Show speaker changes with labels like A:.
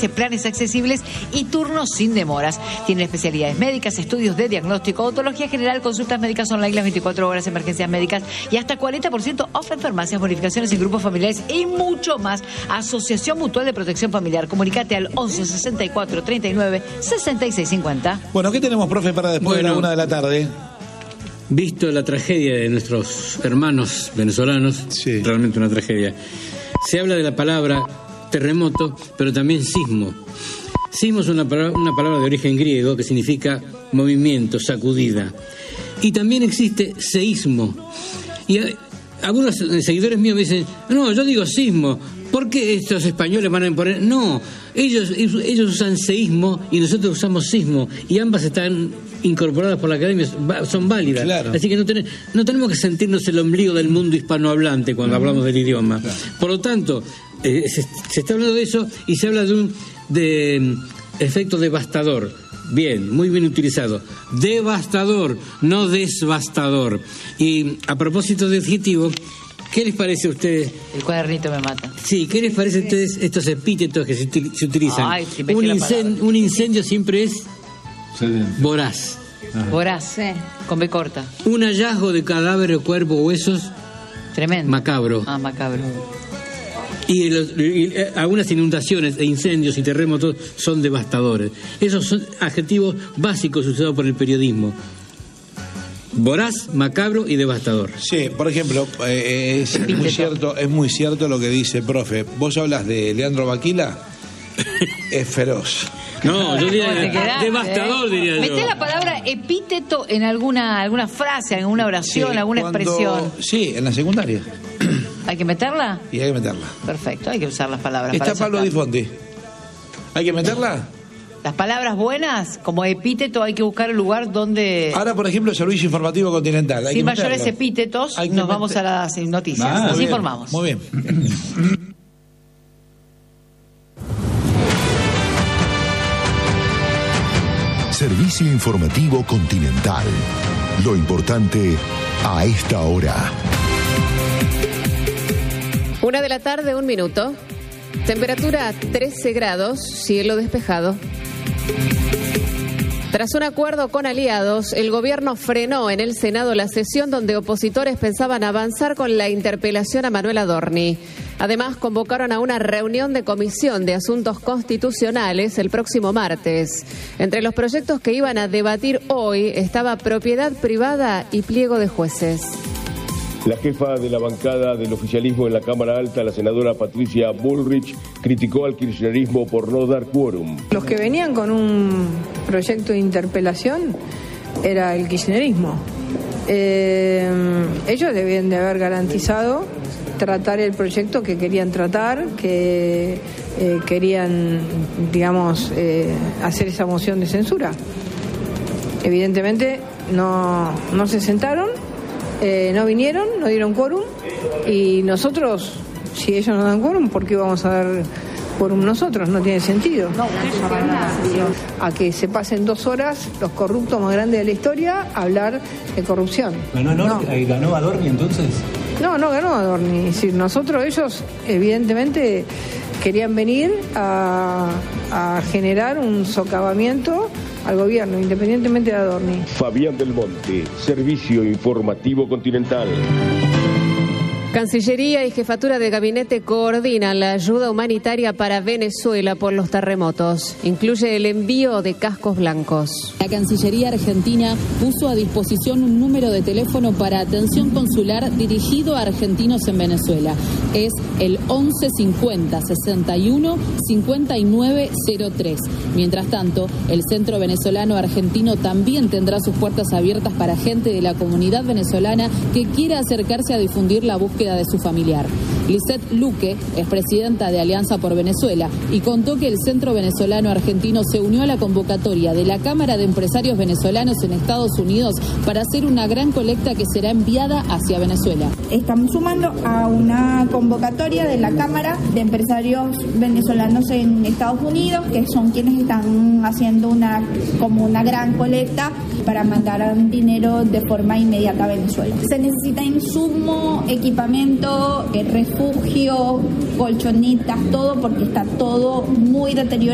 A: planes accesibles y turnos sin demoras. Tienen especialidades médicas, estudios de diagnóstico, odontología general, consultas médicas online las 24 horas, emergencias médicas y hasta 40% off en farmacias, bonificaciones en grupos familiares y mucho más. Asociación Mutual de Protección Familiar. Comunicate al 11 64 39 66 50.
B: Bueno, ¿qué tenemos, profe, para después de la 1 de la tarde?
C: Visto la tragedia de nuestros hermanos venezolanos, sí, realmente una tragedia. Se habla de la palabra terremoto, pero también sismo. Sismo es una palabra de origen griego que significa movimiento, sacudida. Y también existe seísmo. Y algunos seguidores míos me dicen, no, yo digo sismo. ¿Por qué estos españoles van a imponer? No, ellos usan seísmo y nosotros usamos sismo. Y ambas están incorporadas por la academia, son válidas. Claro. Así que no tenemos que sentirnos el ombligo del mundo hispanohablante cuando hablamos del idioma. Claro. Por lo tanto, se está hablando de eso y se habla de efecto devastador. Bien, muy bien utilizado. Devastador, no desbastador. Y a propósito de adjetivo, ¿qué les parece a ustedes?
A: El cuadernito me mata.
C: Sí, ¿qué les parece a ustedes estos epítetos que se utilizan? Ay, un incendio siempre es voraz.
A: Voraz, con B corta.
C: Un hallazgo de cadáver, cuerpo, huesos.
A: Tremendo.
C: Macabro.
A: Macabro.
C: Y algunas inundaciones e incendios y terremotos son devastadores. Esos son adjetivos básicos usados por el periodismo. Voraz, macabro y devastador.
B: Sí, por ejemplo, es muy cierto lo que dice el profe. Vos hablas de Leandro Baquila, es feroz.
C: No, yo diría devastador, diría yo.
A: Meté la palabra epíteto en alguna frase, en alguna oración,
B: sí,
A: alguna expresión.
B: Sí, en la secundaria.
A: ¿Hay que meterla?
B: Y hay que meterla.
A: Perfecto, hay que usar las palabras.
B: Está Pablo Di Fonti. ¿Hay que meterla?
A: Las palabras buenas, como epíteto, hay que buscar el lugar donde...
B: Ahora, por ejemplo, el servicio informativo continental.
A: Sin mayores epítetos, nos vamos a las noticias. Nos informamos.
B: Muy bien.
D: Servicio informativo continental. Lo importante a esta hora.
E: 1 de la tarde, 1 minuto. Temperatura 13 grados, cielo despejado. Tras un acuerdo con aliados, el gobierno frenó en el Senado la sesión donde opositores pensaban avanzar con la interpelación a Manuel Adorni. Además, convocaron a una reunión de comisión de asuntos constitucionales el próximo martes. Entre los proyectos que iban a debatir hoy estaba propiedad privada y pliego de jueces.
F: La jefa de la bancada del oficialismo en la Cámara Alta, la senadora Patricia Bullrich, criticó al kirchnerismo por no dar quórum.
G: Los que venían con un proyecto de interpelación era el kirchnerismo. Ellos debían de haber garantizado tratar el proyecto que querían tratar, que querían, digamos, hacer esa moción de censura. Evidentemente no se sentaron. No vinieron, no dieron quórum y nosotros, si ellos no dan quórum, ¿por qué vamos a dar quórum nosotros? No tiene sentido. A que se pasen 2 horas los corruptos más grandes de la historia a hablar de corrupción.
H: ¿Ganó Adorni entonces?
G: No ganó Adorni. Es decir, ellos evidentemente querían venir a generar un socavamiento al gobierno, independientemente de Adorni.
F: Fabián del Monte, Servicio Informativo Continental.
E: Cancillería y Jefatura de Gabinete coordinan la ayuda humanitaria para Venezuela por los terremotos. Incluye el envío de cascos blancos.
I: La Cancillería Argentina puso a disposición un número de teléfono para atención consular dirigido a argentinos en Venezuela. Es el 11 50 61 59 03. Mientras tanto, el Centro Venezolano Argentino también tendrá sus puertas abiertas para gente de la comunidad venezolana que quiera acercarse a difundir la búsqueda de su familiar. Lisette Luque es presidenta de Alianza por Venezuela y contó que el Centro Venezolano Argentino se unió a la convocatoria de la Cámara de Empresarios Venezolanos en Estados Unidos para hacer una gran colecta que será enviada hacia Venezuela.
J: Estamos sumando a una convocatoria de la Cámara de Empresarios Venezolanos en Estados Unidos, que son quienes están haciendo una gran colecta para mandar dinero de forma inmediata a Venezuela. Se necesita insumo, equipamiento, refugio, colchonitas, todo, porque está todo muy deteriorado.